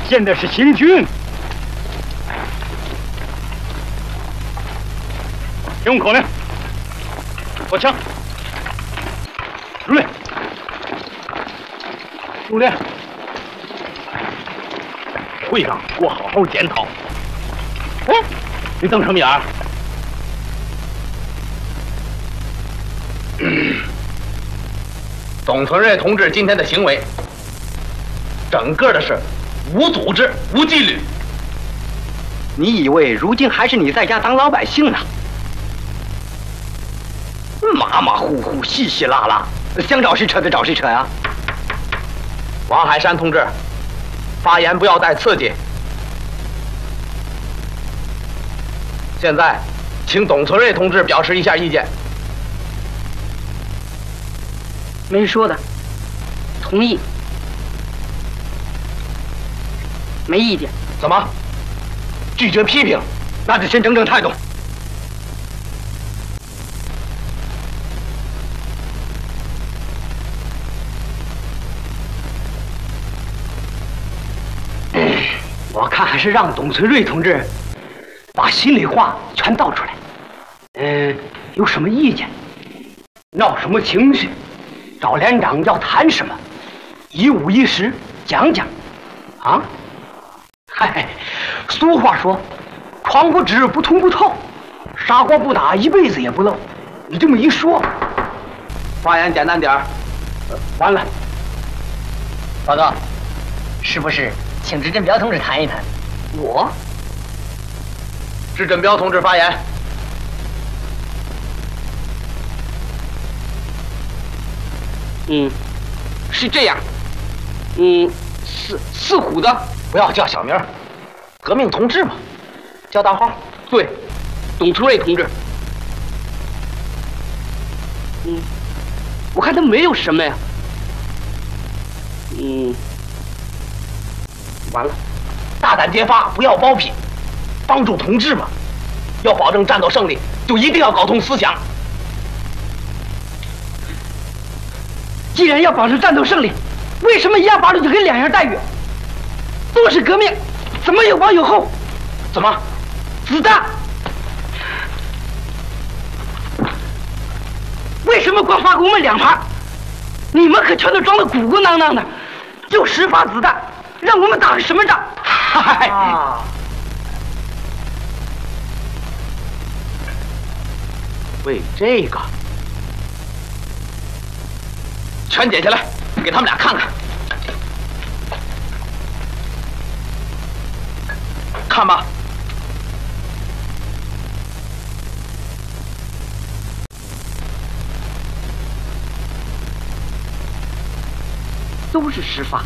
现在是行军。听我口令，握枪，入列，入列。会上给我好好检讨。哎，你瞪什么眼儿？ 董存瑞同志今天的行为，整个的是无组织、无纪律。 你以为如今还是你在家当老百姓呢？马马虎虎、稀稀拉拉，想找谁扯就找谁扯呀！ 王海山同志，发言不要带刺激。现在，请董存瑞同志表示一下意见。 没说的，同意，没意见。 怎么？拒绝批评？ 那就先整整态度。我看还是让董存瑞同志把心里话全道出来。有什么意见？闹什么情绪？赵连长要谈什么？一五一十讲讲。啊？嗨，俗话说，床不知不通不透，砂锅不打一辈子也不漏。你这么一说， 发言简单点儿。 完了。 报告，是不是请支振彪同志谈一谈？ 我？ 支振彪同志发言。 是这样。四虎的， 不要叫小名儿，革命同志嘛，叫大号。 对，董存瑞同志。我看他没有什么呀。 完了，大胆揭发，不要包庇，帮助同志嘛。要保证战斗胜利，就一定要搞通思想。 既然要保证战斗胜利，为什么1样8路就给2样待遇？都是革命，怎么有往有后？ 怎么？ 子弹？为什么光发给我们2发？你们可全都装得鼓鼓囊囊的，就10发子弹，让我们打个什么仗？嗨！ 为这个，全解下来，给他们俩看看。看吧。 都是10发。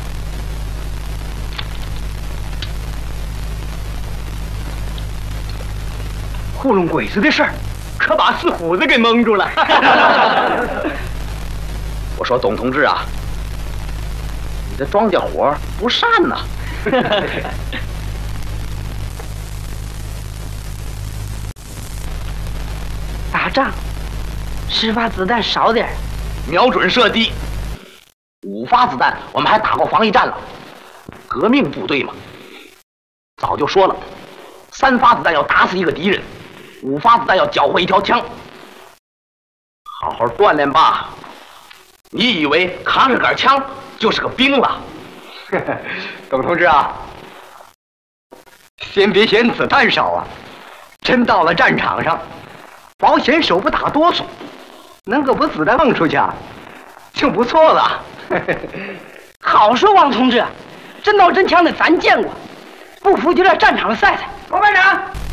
糊弄鬼子的事儿，可把四虎子给蒙住了。 我说董同志啊，你的庄稼活不善呐。 打仗，10发子弹少点儿， 瞄准射击，5发子弹我们还打过防疫战了。革命部队嘛，早就说了，3发子弹要打死一个敌人，5发子弹要缴获一条枪。好好锻炼吧。你以为扛着杆枪就是个兵了？ 董同志啊，先别嫌子弹少啊，真到了战场上，保险手不打哆嗦，能够把子弹放出去啊，就不错了。 好说，王同志，真刀真枪的咱见过，不服就在战场上赛赛。 罗班长。